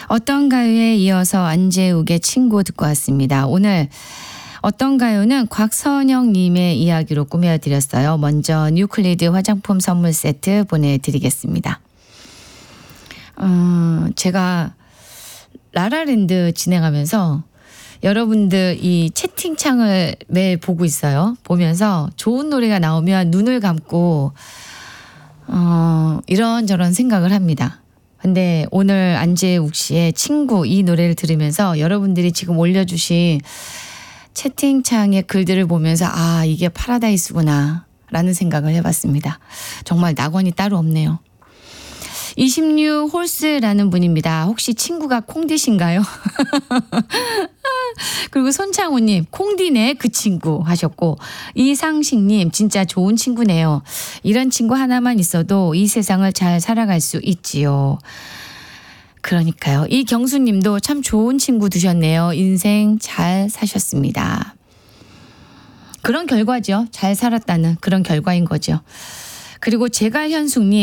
어떤 가요에 이어서 안재욱의 친구 듣고 왔습니다. 오늘 어떤 가요는 곽선영님의 이야기로 꾸며드렸어요. 먼저 뉴클리드 화장품 선물 세트 보내드리겠습니다. 제가 라라랜드 진행하면서 여러분들 이 채팅창을 매일 보고 있어요. 보면서 좋은 노래가 나오면 눈을 감고 이런저런 생각을 합니다. 근데 오늘 안재욱 씨의 친구 이 노래를 들으면서 여러분들이 지금 올려주신 채팅창의 글들을 보면서 아, 이게 파라다이스구나 라는 생각을 해봤습니다. 정말 낙원이 따로 없네요. 26홀스라는 분입니다. 혹시 친구가 콩디신가요? 그리고 손창호님 콩디네 그 친구 하셨고, 이상식님 진짜 좋은 친구네요. 이런 친구 하나만 있어도 이 세상을 잘 살아갈 수 있지요. 그러니까요. 이경수님도 참 좋은 친구 두셨네요. 인생 잘 사셨습니다. 그런 결과죠. 잘 살았다는 그런 결과인 거죠. 그리고 제갈현숙님